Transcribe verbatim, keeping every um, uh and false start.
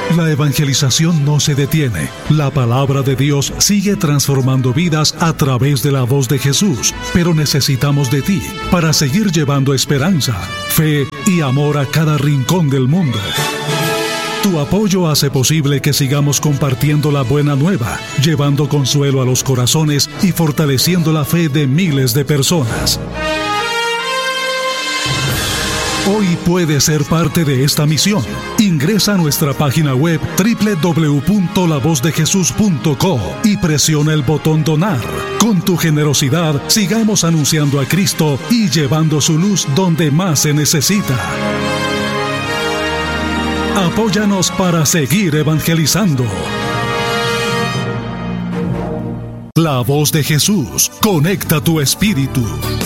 La evangelización no se detiene. La palabra de Dios sigue transformando vidas a través de la voz de Jesús, pero necesitamos de ti para seguir llevando esperanza, fe y amor a cada rincón del mundo. Tu apoyo hace posible que sigamos compartiendo la buena nueva, llevando consuelo a los corazones y fortaleciendo la fe de miles de personas. Hoy puedes ser parte de esta misión. Ingresa a nuestra página web doble u doble u doble u punto la voz de jesús punto co y presiona el botón Donar. Con tu generosidad, sigamos anunciando a Cristo y llevando su luz donde más se necesita. Apóyanos para seguir evangelizando. La voz de Jesús conecta tu espíritu.